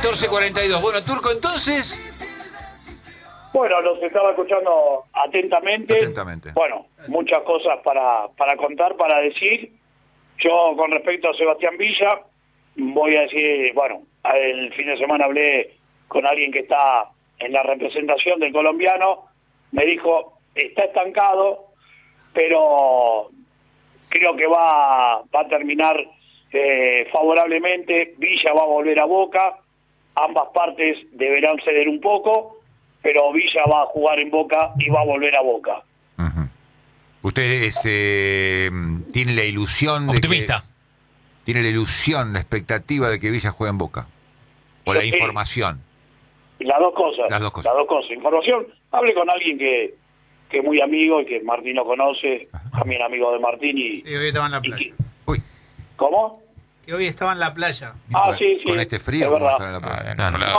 14:42. Bueno, Turco, entonces... Bueno, los estaba escuchando atentamente. Atentamente. Bueno, muchas cosas para contar, para decir. Yo, con respecto a Sebastián Villa, voy a decir, bueno, el fin de semana hablé con alguien que está en la representación del colombiano. Me dijo, está estancado, pero creo que va a terminar favorablemente. Villa va a volver a Boca. Ambas partes deberán ceder un poco, pero Villa va a jugar en Boca y va a volver a Boca. Uh-huh. ¿Ustedes tienen la ilusión optimista? ¿Tiene la ilusión, la expectativa de que Villa juegue en Boca? ¿O la información? Las dos cosas. Las dos cosas. Información. Hablé con alguien que es muy amigo y que Martín lo conoce, también amigo de Martín. Y hoy estaba en la playa. Uy. ¿Cómo? Que hoy estaba en la playa. Sí. Con este frío, es verdad. En la playa?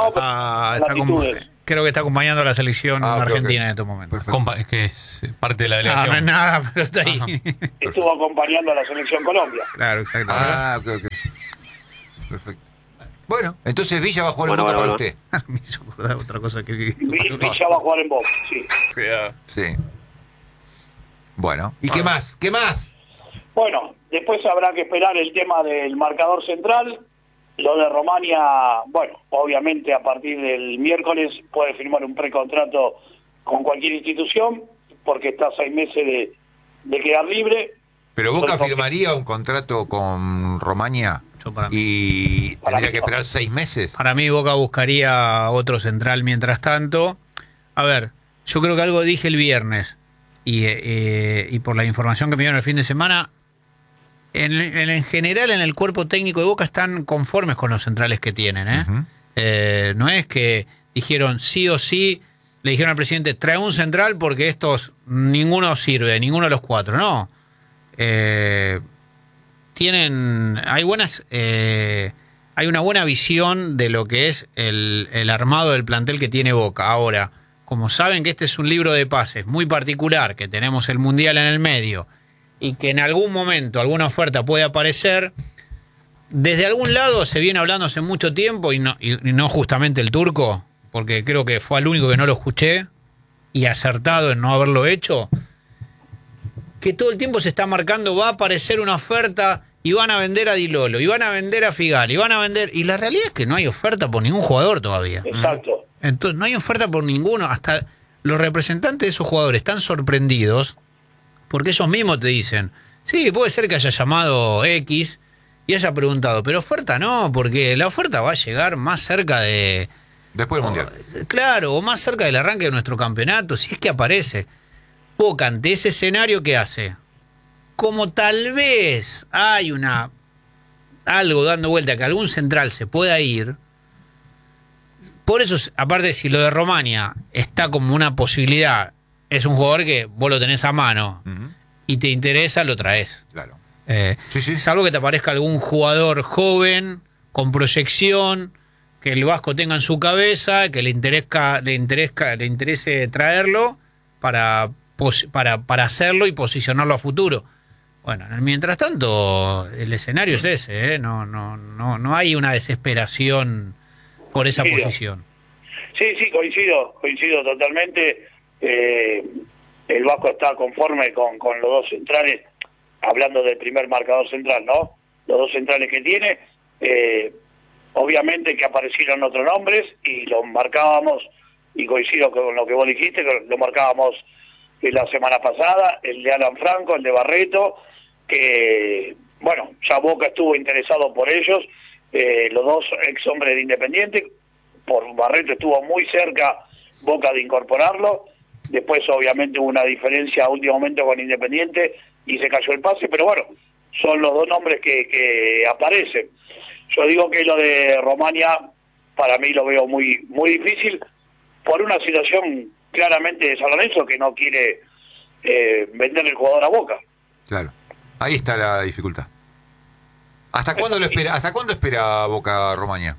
Creo que está acompañando a la selección argentina okay. En estos momentos. Es que es parte de la delegación. No es nada, pero está ahí. Estuvo acompañando a la selección Colombia. Claro, exacto. Ok. Perfecto. Bueno, entonces Villa va a jugar en Boca para usted. Me hizo acordar otra cosa que vi. Villa va a jugar en Boca, sí. Cuidado. Sí. Bueno, ¿y qué más? ¿Qué más? Bueno, después habrá que esperar el tema del marcador central. Lo de Romania, bueno, obviamente a partir del miércoles puede firmar un precontrato con cualquier institución, porque está a 6 meses de quedar libre. ¿Pero Boca firmaría un contrato con Romania y tendría que esperar 6 meses? Para mí Boca buscaría otro central mientras tanto. A ver, yo creo que algo dije el viernes y por la información que me dieron el fin de semana, en general en el cuerpo técnico de Boca están conformes con los centrales que tienen. Uh-huh. No es que dijeron sí o sí, le dijeron al presidente, trae un central porque estos, ninguno sirve, ninguno de los 4, no. Hay una buena visión de lo que es el armado del plantel que tiene Boca. Ahora, como saben que este es un libro de pases muy particular, que tenemos el Mundial en el medio, y que en algún momento alguna oferta puede aparecer, desde algún lado se viene hablando hace mucho tiempo, y no justamente el Turco, porque creo que fue el único que no lo escuché, y acertado en no haberlo hecho, que todo el tiempo se está marcando, va a aparecer una oferta y van a vender a Di Lolo, y van a vender a Figal, y van a vender... Y la realidad es que no hay oferta por ningún jugador todavía. Exacto. Entonces no hay oferta por ninguno. Hasta los representantes de esos jugadores están sorprendidos porque ellos mismos te dicen, sí, puede ser que haya llamado X y haya preguntado, pero oferta no, porque la oferta va a llegar más cerca de... Después del Mundial. Claro, o más cerca del arranque de nuestro campeonato, si es que aparece. Boca, ante ese escenario, ¿qué hace? Como tal vez hay algo dando vuelta que algún central se pueda ir, por eso, aparte, si lo de Romania está como una posibilidad, es un jugador que vos lo tenés a mano y te interesa, lo traes. Claro. Sí. Salvo que te aparezca algún jugador joven, con proyección, que el Vasco tenga en su cabeza, que le interese traerlo para hacerlo y posicionarlo a futuro. Bueno, mientras tanto, el escenario es ese, no hay una desesperación por esa posición. Sí, coincido totalmente. El Vasco está conforme con los dos centrales, hablando del primer marcador central, ¿no? Los dos centrales que tiene, obviamente que aparecieron otros nombres y los marcábamos, y coincido con lo que vos dijiste, que lo marcábamos la semana pasada, el de Alan Franco, el de Barreto, que, bueno, ya Boca estuvo interesado por ellos, los dos ex hombres de Independiente. Por Barreto estuvo muy cerca Boca de incorporarlo, después obviamente hubo una diferencia a último momento con Independiente y se cayó el pase, pero bueno, son los dos nombres que aparecen. Yo digo que lo de Romania para mí lo veo muy difícil por una situación claramente de San Lorenzo, que no quiere vender el jugador a Boca. Claro, ahí está la dificultad. ¿Hasta cuándo lo espera? ¿Hasta cuándo espera Boca Romania?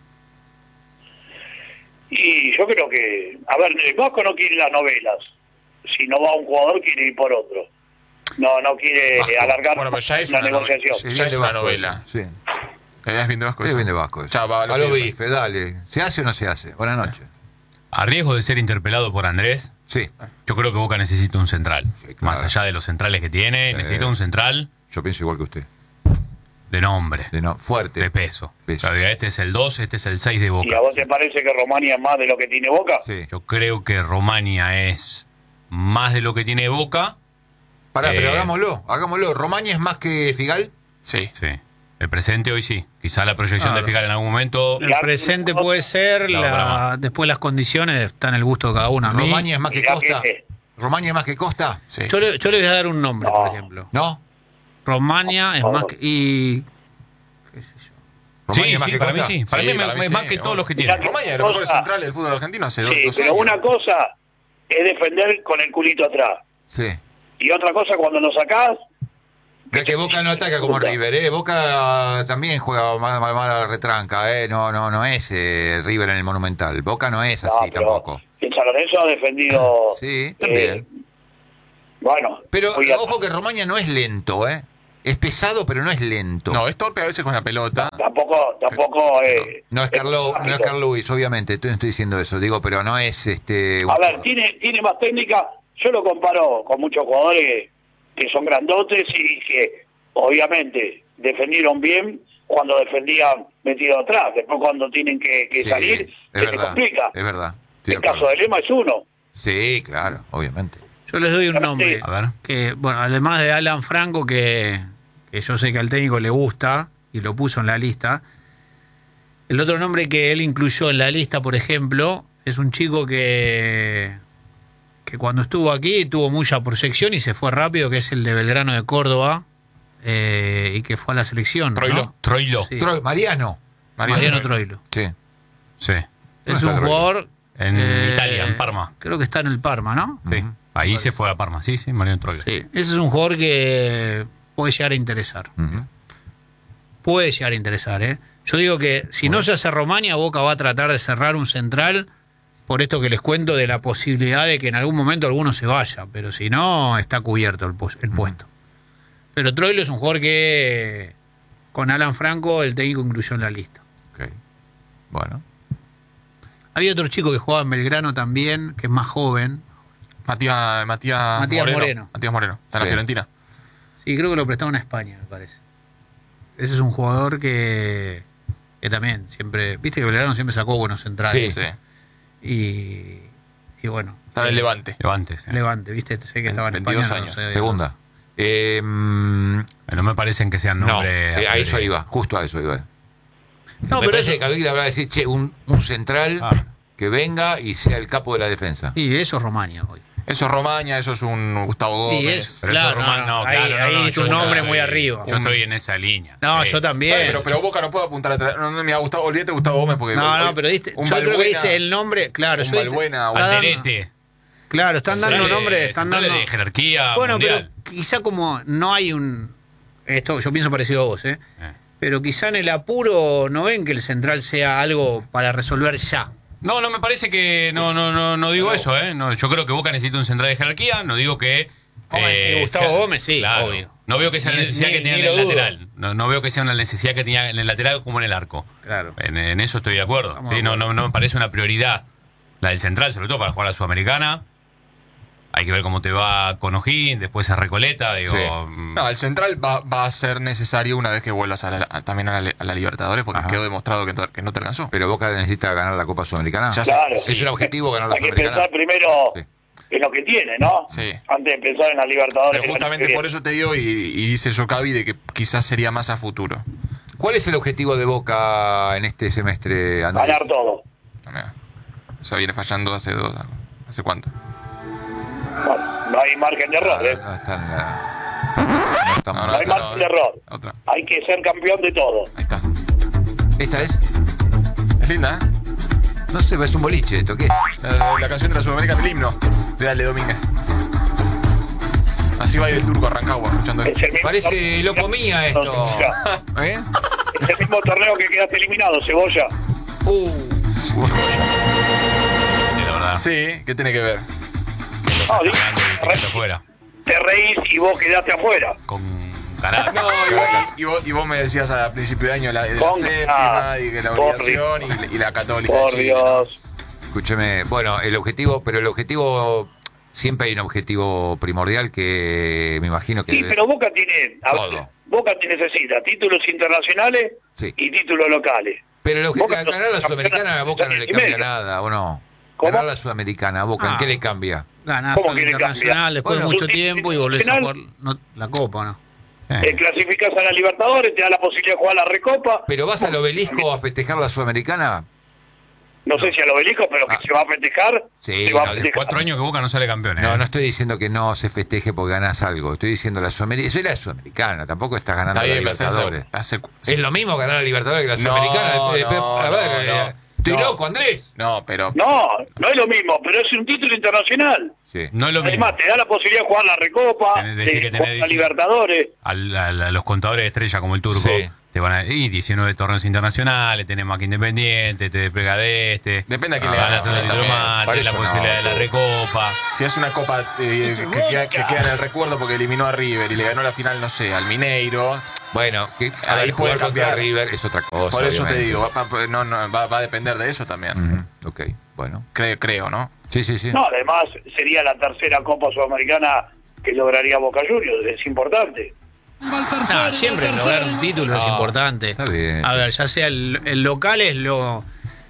Y yo creo que, a ver, el Vasco no quiere las novelas. Si no va un jugador, quiere ir por otro. No quiere alargar pero ya es la una negociación. Ya es una novela. Sí. Es bien de Vasco. Es eso. bien de Vasco. Eso. Chao, A lo bife, dale. ¿Se hace o no se hace? Buenas noches. A riesgo de ser interpelado por Andrés, Sí, yo creo que Boca necesita un central. Sí, claro. Más allá de los centrales que tiene, Sí. necesita un central yo pienso igual que usted. de nombre, Fuerte. de peso. Peso. O sea, este es el 2, este es el 6 de ¿Y Boca. a vos te parece que Romania es más de lo que tiene Boca? Sí. Yo creo que Romania es más de lo que tiene Boca. Pará, pero Eh. hagámoslo. ¿Romaña es más que Figal? Sí. Sí. El presente hoy sí. Quizá la proyección Claro. de Figal en algún momento. El presente puede ser, Claro, para más. después las condiciones están en el gusto de cada uno. A mí, ¿Romaña es más que Mirá Costa? que- ¿Romaña es más que Costa? Sí. yo le voy a dar un nombre, No. por ejemplo. ¿No? Romania es No. más que... Y, qué sé yo. ¿Romaña Sí, es más sí, que para mí Costa? sí. Para Sí, mí para mí es sí, más que todos los que tiene. Mirá, Romaña es de los mejores centrales del fútbol argentino hace dos Sí, años. pero una cosa es defender con el culito atrás. Sí. Y otra cosa cuando lo sacás, Es que Boca no ataca como River, ¿eh? Boca también juega mal a la retranca, ¿eh? No es River en el Monumental. Boca no es no, así pero tampoco. el San Lorenzo ha defendido... Sí, también. Bueno, Pero muy ojo que Romaña no es lento, ¿eh? Es pesado, pero no es lento. No, es torpe a veces con la pelota. tampoco No es Carl Lewis, obviamente, estoy diciendo eso, digo, pero no es un A ver, jugador. tiene más técnica. Yo lo comparo con muchos jugadores que son grandotes y que obviamente defendieron bien cuando defendían metido atrás. Después cuando tienen que Sí, salir, es se les verdad, complica. es verdad. Estoy El de caso acuerdo. de Lema es uno. Sí, claro, obviamente. Yo les doy un nombre. A ver. Que, bueno, además de Alan Franco, que yo sé que al técnico le gusta y lo puso en la lista. El otro nombre que él incluyó en la lista, por ejemplo, es un chico que cuando estuvo aquí tuvo mucha proyección y se fue rápido, que es el de Belgrano de Córdoba, y que fue a la selección. ¿no? Troilo. Troilo. Sí. Mariano. Mariano Troilo. Sí. Sí. Es está un Troilo? jugador... En Italia, en Parma. Creo que está en el Parma, ¿no? Sí. Ahí se fue a Parma. Sí, Mariano Troilo. Sí. Ese es un jugador que puede llegar a interesar. Ujú. Puede llegar a interesar, ¿eh? Yo digo que si no se hace Romania, Boca va a tratar de cerrar un central por esto que les cuento de la posibilidad de que en algún momento alguno se vaya, pero si no, está cubierto el puesto. Pero Troilo es un jugador que con Alan Franco el técnico incluyó en la lista. Ok. Bueno. Había otro chico que jugaba en Belgrano también, que es más joven. Matías Moreno. Matías Moreno. Está en la Sí. Fiorentina. Sí, creo que lo prestaron a España, me parece. Ese es un jugador que también siempre... Viste que Belgrano siempre sacó buenos centrales. Sí. Y bueno. Está en el Levante. Levante. Sí. Levante, viste, sé que estaba en 22 España. años. No sé. Segunda. No me parecen que sean No, nombres. a eso iba, justo a eso iba. No, Me pero parece eso, que Caviglia habrá de decir, che, un central Ah. que venga y sea el capo de la defensa. sí, eso es Romania hoy. Eso es Romaña, eso es un Gustavo Gómez. Sí, es, Pero eso claro, es Román, ahí claro, es un yo nombre estoy- muy arriba. Yo estoy en esa línea. No, Sí. yo también. Pero Boca no puede apuntar atrás. No, me ha gustado. Olvídate de Gustavo Gómez porque. no, pero diste, un yo creo que Balbuena, diste el nombre, claro. un yo diste- Balbuena, un está dando- Alderete. Claro, están dando Centrales- nombres, están centrales dando... de jerarquía Bueno, mundial. pero quizá como no hay un... Esto yo pienso parecido a vos, ¿eh? Pero quizá en el apuro no ven que el central sea algo para resolver ya. No, me parece que no digo eso, ¿eh? No, yo creo que Boca necesita un central de jerarquía, no digo que Hombre, sí, Gustavo Gómez, sí, claro. obvio. No veo que sea la Ni- necesidad ni- que tenga ni en el lo dudo. lateral. No veo que sea una necesidad que tenía en el lateral como en el arco. Claro. En eso estoy de acuerdo. Estamos Sí, de no acuerdo. me parece una prioridad la del central, sobre todo para jugar a la Sudamericana. Hay que ver cómo te va con O'Higgins, después a Recoleta, digo... Sí. No, el central va a ser necesario una vez que vuelvas también a la Libertadores porque Ajá. quedó demostrado que no te alcanzó. Pero Boca necesita ganar la Copa Sudamericana. Ya sé. Claro. ¿Es un objetivo ganar la Hay que Sudamericana? pensar primero Sí. en lo que tiene, ¿no? Sí. Antes de pensar en la Libertadores. Pero justamente por eso te digo y dice Socavi de que quizás sería más a futuro. ¿Cuál es el objetivo de Boca en este semestre, Andrés? Ganar todo. Mira, eso viene fallando ¿hace cuánto? Bueno, no hay margen de error, ¿eh? No está en la... no está mal. No hay esa margen de error. Otra. Hay que ser campeón de todo. Ahí está. ¿Esta es? Es linda, ¿eh? No sé, es un boliche esto, ¿qué es? La canción de la Sudamericana, el himno de Ale Domínguez. Así va a ir el turco a Rancagua escuchando Es esto. el mismo Parece torneo- loco mía esto. ¿Eh? Es el mismo torneo que quedaste eliminado, Cebolla. la verdad. Sí, ¿qué tiene que ver? No, Ganando y te quedaste afuera. te reís y vos quedaste afuera. Con Caracas. No, y vos me decías al principio de año de la Con- séptima y que la por obligación y la católica. Por de Chile, ¿no? Dios. Escúcheme, bueno, el objetivo, siempre hay un objetivo primordial que me imagino que... Sí, pero Boca tiene, Todo. Boca necesita títulos internacionales Sí. y títulos locales. Pero el objetivo, Boca- ganar la Sudamericana a Boca no le cambia nada, ¿o no? ¿Cómo? Ganar la Sudamericana a Boca, ¿en Ah. qué le cambia? Ganás ¿Cómo al que le Internacional cambia? después Bueno, de mucho tú- tiempo y volvés a final- jugar la Copa, ¿no? Sí. Clasificás a la Libertadores, te da la posibilidad de jugar la Recopa. ¿Pero vas al obelisco a festejar la Sudamericana? No sé si al obelisco, pero que se va a festejar. Sí, se va a no, Hace festejar. 4 años que Boca no sale campeón, ¿eh? No, no estoy diciendo que no se festeje porque ganás algo. Estoy diciendo la Sudamericana. Soy la Sudamericana, tampoco estás ganando Está la bien, pero Libertadores. sí. Es lo mismo ganar la Libertadores que la No, Sudamericana. no, A ver, no, estoy no. loco, Andrés. No, pero. No, no es lo mismo, pero es un título internacional. Sí. No es lo mismo. Además, te da la posibilidad de jugar la Recopa, Tenés- decir que de tenés jugar la 19. Libertadores. A los contadores de estrella como el turco Sí. te van a ir 19 torneos internacionales, tenés más que Independiente, te despega de este. Depende a quién le ganas ganas, todo el también. más, Para tenés la eso no. posibilidad de la Recopa. Si es una copa que queda en el recuerdo porque eliminó a River y le ganó la final, no sé, al Mineiro. Bueno, que a Ahí ver, puede jugar contra cambiar. River es otra cosa. Por eso te obviamente. digo, va a depender de eso también. Ujú, ok, bueno. Creo, ¿no? Sí, sí, sí. No, además sería la tercera Copa Sudamericana que lograría Boca Juniors, es importante. No, siempre lograr un título es No, importante. está bien. A ver, ya sea el local es lo...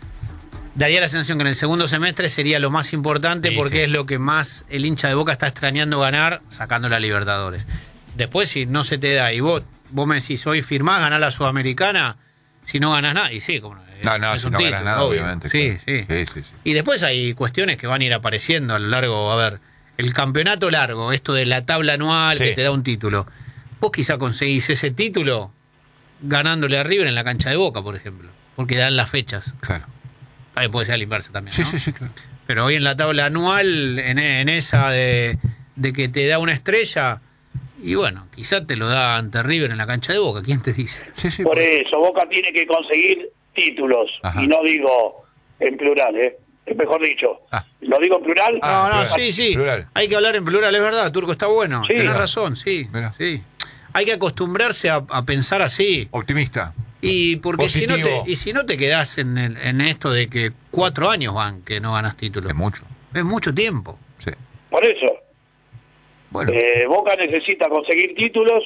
Daría la sensación que en el segundo semestre sería lo más importante Sí, porque sí. es lo que más el hincha de Boca está extrañando ganar sacando la Libertadores. Después, si no se te da y vos me decís, hoy firmás, ganás la Sudamericana, si no ganás nada, y sí, como No, es si un no título, ganas nada, obvio. obviamente. Sí, claro. sí. Sí, sí. Y después hay cuestiones que van a ir apareciendo a lo largo, a ver, el campeonato largo, esto de la tabla anual Sí. que te da un título. Vos quizá conseguís ese título ganándole a River en la cancha de Boca, por ejemplo, porque dan las fechas. Claro. Ahí puede ser a la inversa también, Sí, ¿no? sí, sí, claro. Pero hoy en la tabla anual, en esa de que te da una estrella, y bueno, quizá te lo da ante River en la cancha de Boca, ¿quién te dice? Sí, sí. Por eso, Boca tiene que conseguir títulos. Ajá. Y no digo en plural, es mejor dicho. Ah. ¿Lo digo en plural? Ah, No, no, plural. sí, sí. Plural. Hay que hablar en plural, es verdad, Turco, está bueno. Sí. Tenés Mirá. razón, sí. Mirá. Sí. Hay que acostumbrarse a pensar así. Optimista. Y porque si Positivo. no te quedás en esto de que 4 años van que no ganas títulos. Es mucho. Es mucho tiempo. Sí. Por eso, Bueno. Boca necesita conseguir títulos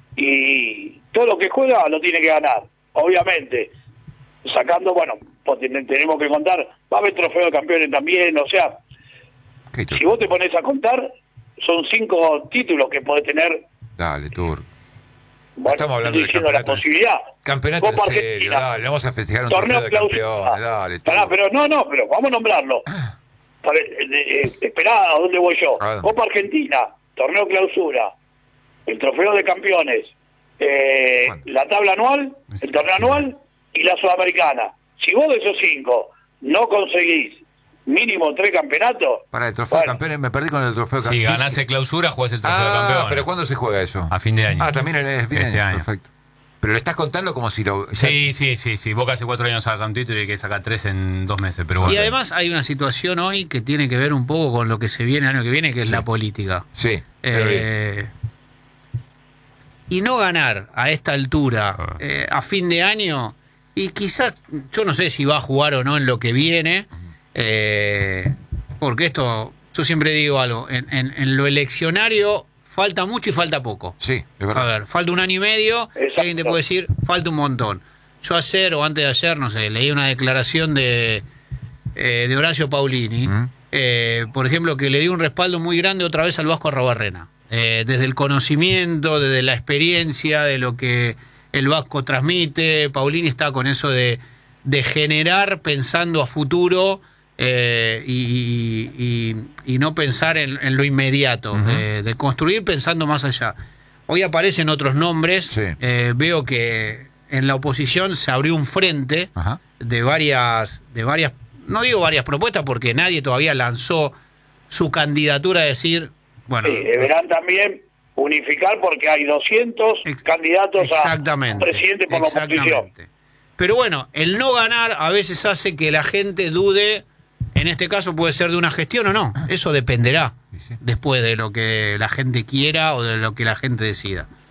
y todo lo que juega lo tiene que ganar. Obviamente, sacando, bueno, pues tenemos que contar, va a haber trofeo de campeones también, o sea, ¿Qué si vos te pones a contar, son 5 títulos que podés tener. Dale, Tur. Bueno, Estamos hablando estoy de diciendo la campeonato. posibilidad. Campeonato Copa en serio, Argentina. dale. Vamos a festejar un Torneo trofeo de campeones. clausura. Dale, Tur. Pará, pero vamos a nombrarlo. Esperá, ¿a dónde voy yo? ¿A dónde? Copa Argentina, torneo clausura, el trofeo de campeones, Bueno. la tabla anual, el torneo anual y la sudamericana. Si vos de esos 5 no conseguís mínimo 3 campeonatos, Para el trofeo de bueno, campeones, me perdí con el trofeo de Si campeones. ganás el clausura, jugás el trofeo de campeón. pero ¿cuándo se juega eso? A fin de año. Ah, también es bien. Este año. Perfecto. Pero lo estás contando como si lo... Sí. Boca hace 4 años saca un título y hay que sacar 3 en 2 meses. Pero bueno. Y además hay una situación hoy que tiene que ver un poco con lo que se viene el año que viene, que es la política. Sí. pero bien. Y no ganar a esta altura, Ah. a fin de año, y quizás, yo no sé si va a jugar o no en lo que viene, porque esto, yo siempre digo algo, en lo eleccionario falta mucho y falta poco. Sí, es A verdad. ver, falta un año y medio, y Exacto. alguien te puede decir, falta un montón. Yo ayer o antes de ayer, no sé, leí una declaración de Horacio Paulini, por ejemplo, que le dio un respaldo muy grande otra vez al Vasco Arrobarrena. Desde el conocimiento, desde la experiencia, de lo que el Vasco transmite. Paulini está con eso de generar pensando a futuro y no pensar en lo inmediato, de construir pensando más allá. Hoy aparecen otros nombres, Sí. veo que en la oposición se abrió un frente Ajá. de varias, no digo varias propuestas porque nadie todavía lanzó su candidatura a decir, bueno, sí, deberán también unificar porque hay 200 candidatos exactamente, a presidente por la oposición. exactamente. Pero bueno, el no ganar a veces hace que la gente dude, en este caso puede ser de una gestión o no, eso dependerá Sí, sí. después de lo que la gente quiera o de lo que la gente decida.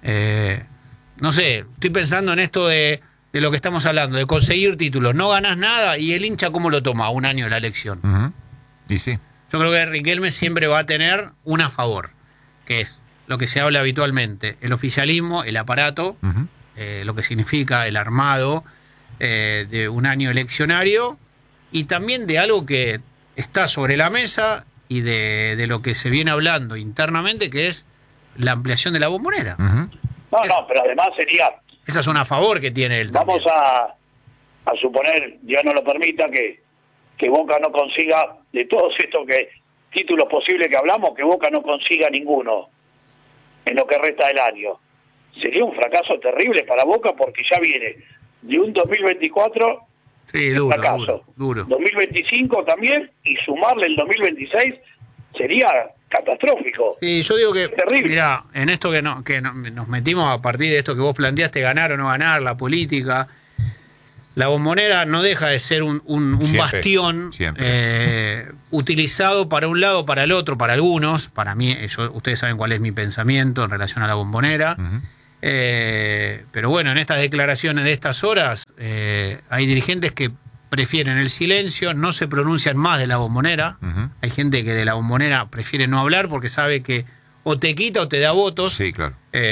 No sé, estoy pensando en esto de lo que estamos hablando, de conseguir títulos. No ganás nada y el hincha, ¿cómo lo toma? Un año de la elección. Ujú. Y sí. Yo creo que Riquelme siempre va a tener una a favor, que es lo que se habla habitualmente, el oficialismo, el aparato, Ujú. lo que significa el armado de un año eleccionario y también de algo que está sobre la mesa y de lo que se viene hablando internamente, que es la ampliación de la Bombonera. Ujú. No, pero además sería, Esa es una a favor que tiene él. vamos a suponer, Dios no lo permita, que Boca no consiga, de todos estos títulos posibles que hablamos, que Boca no consiga ninguno en lo que resta del año. Sería un fracaso terrible para Boca porque ya viene de un 2024 Sí, duro, fracaso. duro. 2025 también, y sumarle el 2026 sería catastrófico. Sí, yo digo que, Terrible. mirá, en esto nos metimos a partir de esto que vos planteaste, ganar o no ganar, la política, la Bombonera no deja de ser un Siempre, bastión siempre. utilizado para un lado, para el otro, para algunos. Para mí, ustedes saben cuál es mi pensamiento en relación a la Bombonera. Ujú. Pero bueno, en estas declaraciones de estas horas hay dirigentes que prefieren el silencio, no se pronuncian más de la Bombonera. Ujú. Hay gente que de la Bombonera prefiere no hablar porque sabe que o te quita o te da votos. Sí, claro.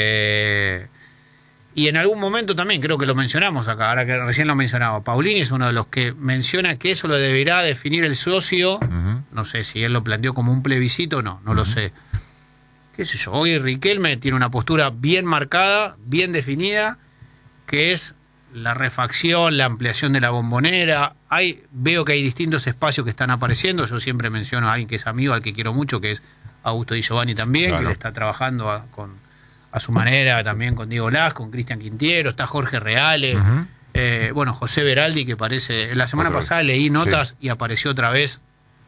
Y en algún momento también, creo que lo mencionamos acá, ahora que recién lo mencionaba, Paulini es uno de los que menciona que eso lo deberá definir el socio. Ujú. No sé si él lo planteó como un plebiscito o no lo sé. Qué sé yo, hoy Riquelme tiene una postura bien marcada, bien definida, que es la refacción, la ampliación de la Bombonera. Veo que hay distintos espacios que están apareciendo. Yo siempre menciono a alguien que es amigo, al que quiero mucho, que es Augusto Di Giovanni también, Claro. que le está trabajando a su manera también con Diego Las, con Cristian Quintiero, está Jorge Reale, Ujú. bueno, José Veraldi, que parece, la semana Otra vez. pasada leí notas Sí. y apareció otra vez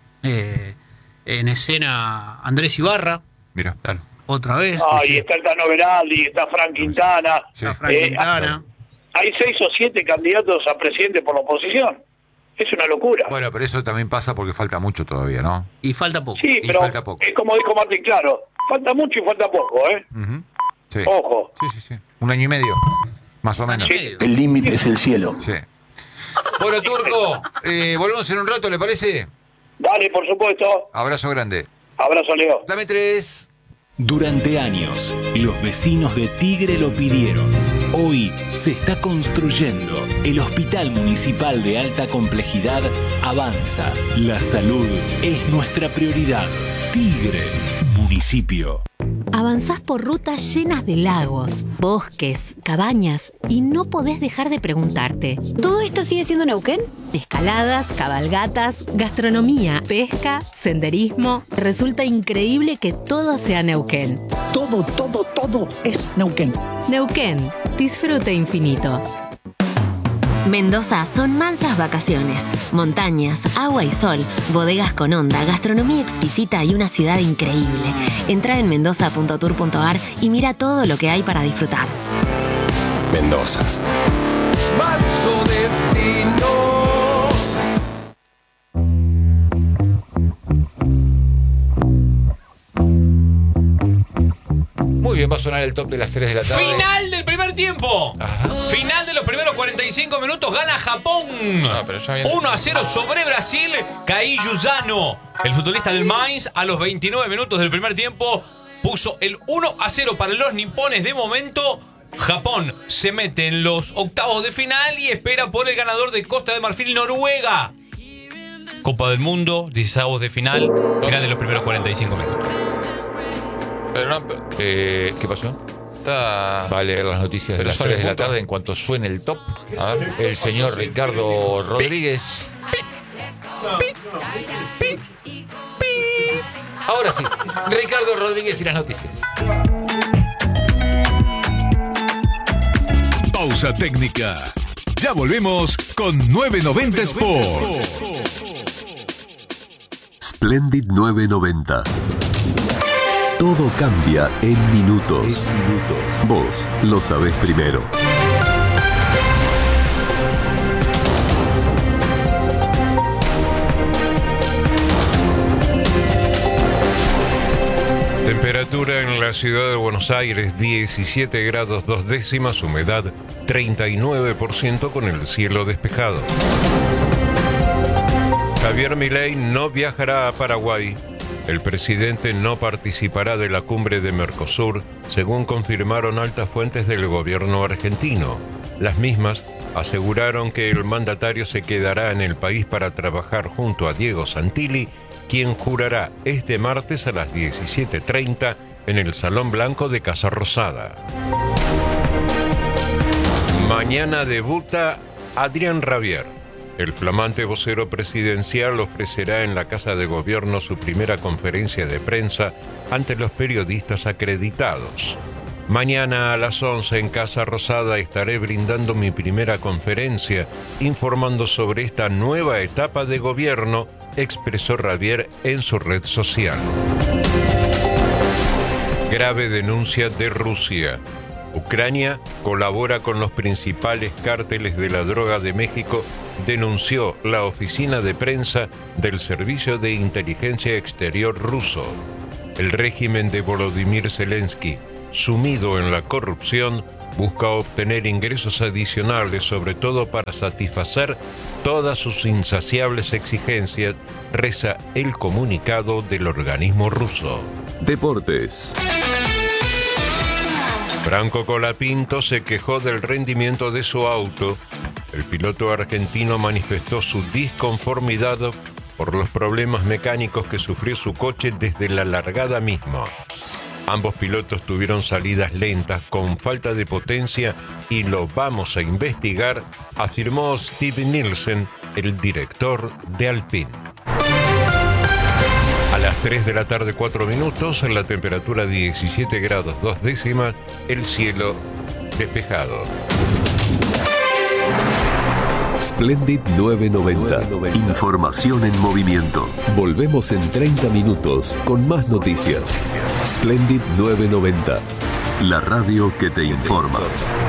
en escena Andrés Ibarra, Mira. Claro. otra vez. Y está el Tano Veraldi, está Frank Quintana. Sí. Está Frank Eh, Quintana. Hay 6 o 7 candidatos a presidente por la oposición. Es una locura. Bueno, pero eso también pasa porque falta mucho todavía, ¿no? Y falta poco. Sí, y pero falta poco. es como dijo Martín Claro, falta mucho y falta poco, ¿eh? Ujú. Sí. Ojo. Sí. 1 año y medio, más o menos. Sí. El límite es el cielo. Sí. Bueno, Turco, volvemos en un rato, ¿le parece? Dale, por supuesto. Abrazo grande. Abrazo, Leo. Dame 3. Durante años, los vecinos de Tigre lo pidieron. Hoy se está construyendo. El Hospital Municipal de Alta Complejidad avanza. La salud es nuestra prioridad. Tigre, municipio. Avanzás por rutas llenas de lagos, bosques, cabañas y no podés dejar de preguntarte. ¿Todo esto sigue siendo Neuquén? Escaladas, cabalgatas, gastronomía, pesca, senderismo. Resulta increíble que todo sea Neuquén. Todo es Neuquén. Neuquén, disfrute infinito. Mendoza son mansas vacaciones, montañas, agua y sol, bodegas con onda, gastronomía exquisita y una ciudad increíble. Entra en mendoza.tour.ar y mira todo lo que hay para disfrutar. Mendoza. Manso destino. Muy bien, va a sonar el top de las 3 de la tarde. Final del primer tiempo. Final de los primeros 45 minutos. Gana Japón. pero ya habían- 1-0 sobre Brasil. Kai Yuzano, el futbolista del Mainz, a los 29 minutos del primer tiempo puso el 1-0 para los nipones. De momento, Japón se mete en los octavos de final y espera por el ganador de Costa de Marfil, Noruega. Copa del Mundo, 16avos de final. Final de los primeros 45 minutos. Pero no, ¿Qué pasó? está... Va a leer las noticias de Pero las son 3 de el la punto. tarde en cuanto suene el top. A ver. El señor Ricardo Rodríguez. Ahora sí, Ricardo Rodríguez y las noticias. Pausa técnica. Ya volvemos con 990 Sport. Splendid 990. Todo cambia en minutos. Vos lo sabés primero. Temperatura temperatura en la ciudad de Buenos Aires, 17 grados 2 décimas, humedad 39% con el cielo despejado. Javier Milei no viajará a Paraguay. El presidente no participará de la cumbre de Mercosur, según confirmaron altas fuentes del gobierno argentino. Las mismas aseguraron que el mandatario se quedará en el país para trabajar junto a Diego Santilli, quien jurará este martes a las 17:30 en el Salón Blanco de Casa Rosada. Mañana debuta Adrián Rabier. El flamante vocero presidencial ofrecerá en la Casa de Gobierno su primera conferencia de prensa ante los periodistas acreditados. Mañana a las 11 en Casa Rosada estaré brindando mi primera conferencia, informando sobre esta nueva etapa de gobierno, expresó Rabier en su red social. Grave denuncia de Rusia. Ucrania colabora con los principales cárteles de la droga de México, denunció la oficina de prensa del Servicio de Inteligencia Exterior ruso. El régimen de Volodymyr Zelensky, sumido en la corrupción, busca obtener ingresos adicionales, sobre todo para satisfacer todas sus insaciables exigencias, reza el comunicado del organismo ruso. Deportes. Franco Colapinto se quejó del rendimiento de su auto. El piloto argentino manifestó su disconformidad por los problemas mecánicos que sufrió su coche desde la largada misma. Ambos pilotos tuvieron salidas lentas, con falta de potencia, y lo vamos a investigar, afirmó Steve Nielsen, el director de Alpine. A las 3 de la tarde, 4 minutos, la temperatura 17 grados 2 décimas, el cielo despejado. Splendid 990. Información en movimiento. Volvemos en 30 minutos con más noticias. Splendid 990. La radio que te informa.